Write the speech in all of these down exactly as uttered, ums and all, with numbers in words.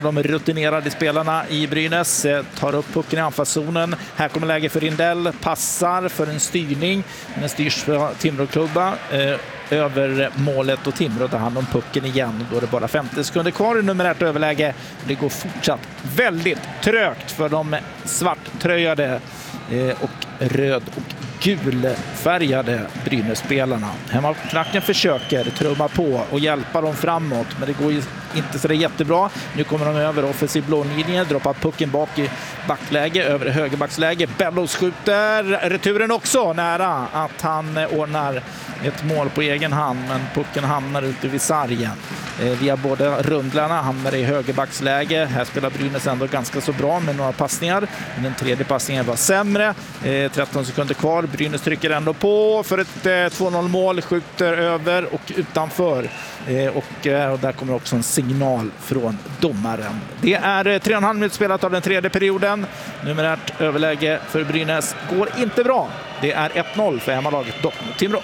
De rutinerade spelarna i Brynäs tar upp pucken i anfallszonen. Här kommer läge för Rindell. Passar för en styrning. Den styrs för Timrå-klubba eh, över målet och Timrå tar hand om pucken igen. Då är det bara femtio sekunder kvar i nummer ett överläge. Det går fortsatt väldigt trögt för de svarttröjade eh, och röd och gulfärgade Brynäs-spelarna. Hemmaklacken försöker trumma på och hjälpa dem framåt, men det går ju inte så det är jättebra. Nu kommer de över offensiv blålinje, droppar pucken bak i backläge, över högerbacksläge. Bellows skjuter, returen också nära att han ordnar ett mål på egen hand, men pucken hamnar ute vid sargen. Eh, via båda rundlarna hamnar i högerbacksläge. Här spelar Brynäs ändå ganska så bra med några passningar. Men den tredje passningen var sämre. Eh, tretton sekunder kvar. Brynäs trycker ändå på för ett eh, två noll mål. Skjuter över och utanför. Eh, och, eh, och där kommer också en signal från domaren. Det är eh, tre och en halv minut spelat av den tredje perioden. Nummer ett överläge för Brynäs går inte bra. Det är ett noll för hemmalaget dock mot Timrå.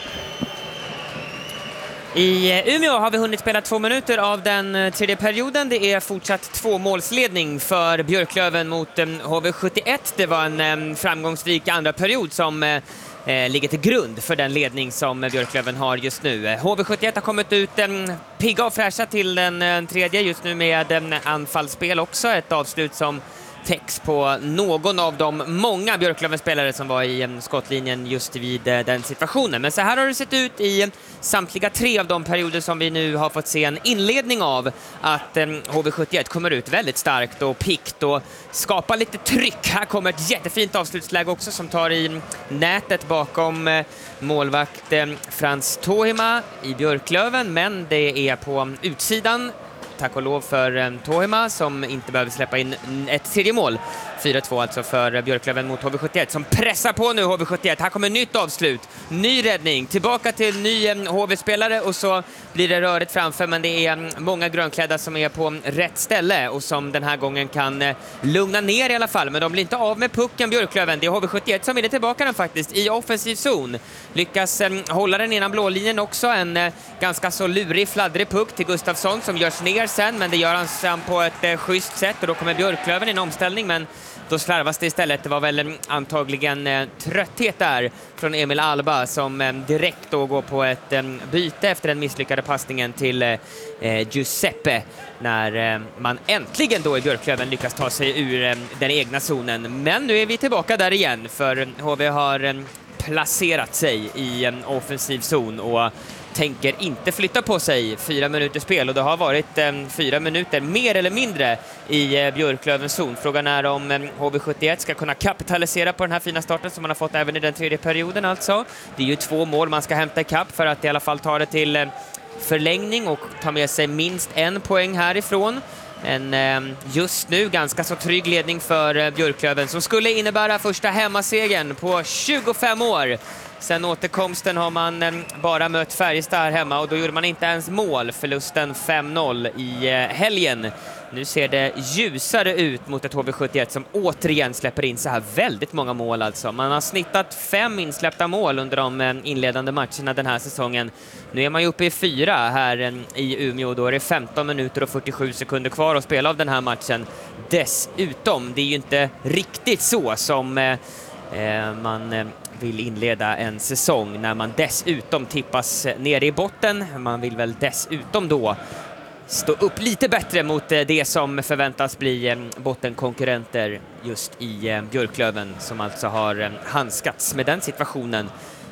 I Umeå har vi hunnit spela två minuter av den tredje perioden. Det är fortsatt två målsledning för Björklöven mot H V sjuttioett. Det var en framgångsrik andra period som eh, ligger till grund för den ledning som Björklöven har just nu. H V sjuttioett har kommit ut en pigga och fräscha till den tredje just nu med en anfallsspel också. Ett avslut som täcks på någon av de många Björklöven-spelare som var i skottlinjen just vid den situationen. Men så här har det sett ut i samtliga tre av de perioder som vi nu har fått se en inledning av, att H V sjuttioett kommer ut väldigt starkt och pikt och skapar lite tryck. Här kommer ett jättefint avslutsläge också som tar i nätet bakom målvakt Frans Tohima i Björklöven, men det är på utsidan. Tack och lov för Tohima som inte behöver släppa in ett tredje mål. fyra två alltså för Björklöven mot H V sjuttioett som pressar på nu H V sjuttioett. Här kommer nytt avslut, ny räddning, tillbaka till ny H V-spelare och så blir det rörigt framför, men det är många grönklädda som är på rätt ställe och som den här gången kan lugna ner i alla fall. Men de blir inte av med pucken Björklöven. Det är H V sjuttioett som vinner tillbaka den faktiskt i offensiv zon. Lyckas hålla den innan blålinjen också. En ganska så lurig, fladdrig puck till Gustafsson som görs ner sen, men det gör han sen på ett eh, schysst sätt och då kommer Björklöven i en omställning, men då slarvas det istället. Det var väl antagligen eh, trötthet där från Emil Alba som eh, direkt då går på ett eh, byte efter den misslyckade passningen till eh, Giuseppe när eh, man äntligen då i Björklöven lyckas ta sig ur eh, den egna zonen. Men nu är vi tillbaka där igen, för H V har eh, placerat sig i en offensiv zon och tänker inte flytta på sig. Fyra minuter spel och det har varit eh, fyra minuter mer eller mindre i eh, Björklövens zon. Frågan är om eh, H V sjuttioett ska kunna kapitalisera på den här fina starten som man har fått även i den tredje perioden alltså. Det är ju två mål man ska hämta i kapp för att i alla fall ta det till eh, förlängning och ta med sig minst en poäng härifrån. En eh, just nu ganska så trygg ledning för eh, Björklöven som skulle innebära första hemmasegern på tjugofem år. Sen återkomsten har man eh, bara mött Färjestad här hemma och då gjorde man inte ens mål. Förlusten fem noll i eh, helgen. Nu ser det ljusare ut mot ett H V sjuttioett som återigen släpper in så här väldigt många mål alltså. Man har snittat fem insläppta mål under de eh, inledande matcherna den här säsongen. Nu är man ju uppe i fyra här eh, i Umeå och då är det femton minuter och fyrtiosju sekunder kvar att spela av den här matchen. Dessutom, det är ju inte riktigt så som eh, eh, man... Eh, vill inleda en säsong när man dessutom tippas ner i botten. Man vill väl dessutom då stå upp lite bättre mot det som förväntas bli bottenkonkurrenter just i Björklöven som alltså har handskats med den situationen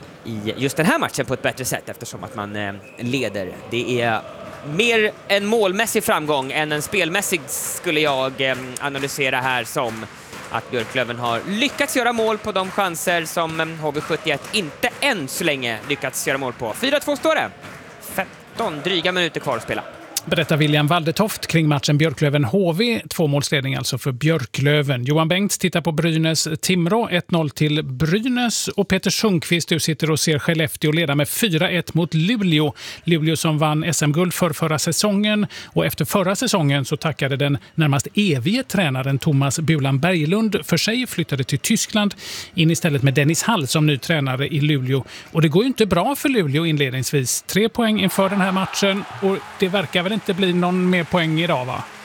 i just den här matchen på ett bättre sätt eftersom att man leder. Det är mer en målmässig framgång än en spelmässig skulle jag analysera här som att Björklöven har lyckats göra mål på de chanser som H V sjuttioett inte än så länge lyckats göra mål på. fyra två står det. femton dryga minuter kvar att spela. Berättar William Waldetoft kring matchen Björklöven-H V. Två målsledning alltså för Björklöven. Johan Bengts tittar på Brynäs-Timrå. ett noll till Brynäs. Och Peter Sundqvist, du sitter och ser Skellefteå leda med fyra ett mot Luleå. Luleå som vann S M-guld för förra säsongen. Och efter förra säsongen så tackade den närmast evige tränaren Thomas Bulan Berglund för sig, flyttade till Tyskland in istället med Dennis Hall som ny tränare i Luleå. Och det går ju inte bra för Luleå inledningsvis. Tre poäng inför den här matchen och det verkar väl inte bli någon mer poäng idag, va?